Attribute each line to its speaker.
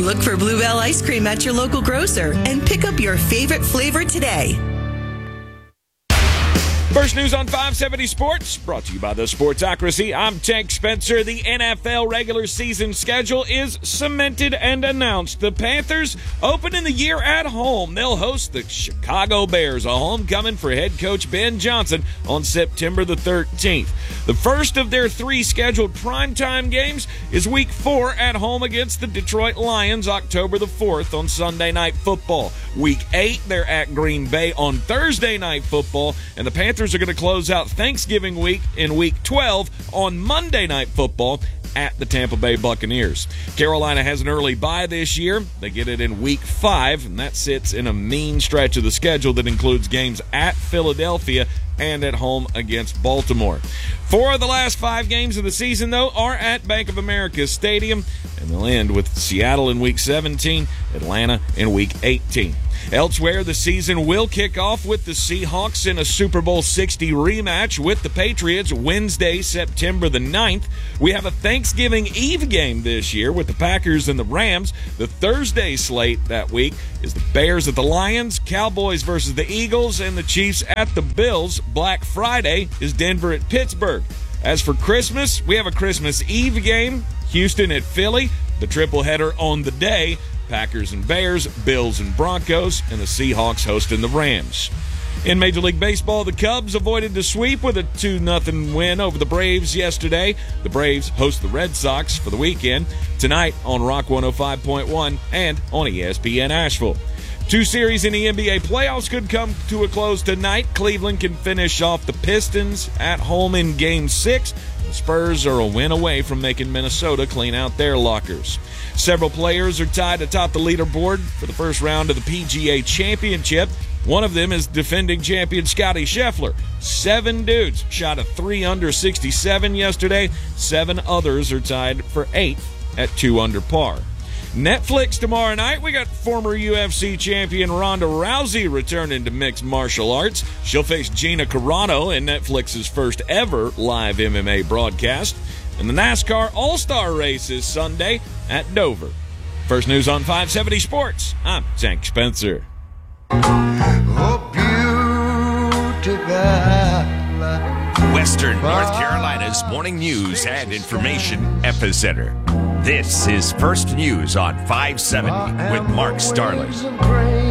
Speaker 1: Look for Bluebell ice cream at your local grocer and pick up your favorite flavor today.
Speaker 2: First news on 570 Sports, brought to you by the Sportsocracy. I'm Tank Spencer. The NFL regular season schedule is cemented and announced. The Panthers opening the year at home. They'll host the Chicago Bears, a homecoming for head coach Ben Johnson on September the 13th. The first of their 3 scheduled primetime games is Week 4 at home against the Detroit Lions, October the 4th on Sunday Night Football. Week 8, they're at Green Bay on Thursday Night Football, and the Panthers are going to close out Thanksgiving week in Week 12 on Monday Night Football at the Tampa Bay Buccaneers. Carolina has an early bye this year. They get it in Week 5, and that sits in a mean stretch of the schedule that includes games at Philadelphia and at home against Baltimore. 4 of the last 5 games of the season, though, are at Bank of America Stadium, and they'll end with Seattle in Week 17, Atlanta in Week 18. Elsewhere, the season will kick off with the Seahawks in a Super Bowl 60 rematch with the Patriots Wednesday, September the 9th. We have a Thanksgiving Eve game this year with the Packers and the Rams. The Thursday slate that week is the Bears at the Lions, Cowboys versus the Eagles, and the Chiefs at the Bills. Black Friday is Denver at Pittsburgh. As for Christmas, we have a Christmas Eve game, Houston at Philly, the triple-header on the day, Packers and Bears, Bills and Broncos, and the Seahawks hosting the Rams. In Major League Baseball, the Cubs avoided the sweep with a 2-0 win over the Braves yesterday. The Braves host the Red Sox for the weekend tonight on Rock 105.1 and on ESPN Asheville. 2 series in the NBA playoffs could come to a close tonight. Cleveland can finish off the Pistons at home in Game 6. The Spurs are a win away from making Minnesota clean out their lockers. Several players are tied atop the leaderboard for the first round of the PGA Championship. One of them is defending champion Scottie Scheffler. 7 dudes shot a 3 under 67 yesterday. 7 others are tied for 8th at 2 under par. Netflix tomorrow night, we got former UFC champion Ronda Rousey returning to mixed martial arts. She'll face Gina Carano in Netflix's first ever live MMA broadcast. And the NASCAR All-Star Race is Sunday at Dover. First news on 570 Sports, I'm Tank Spencer.
Speaker 3: Western North Carolina's morning news and information epicenter. This is First News on 570 with Mark Starling.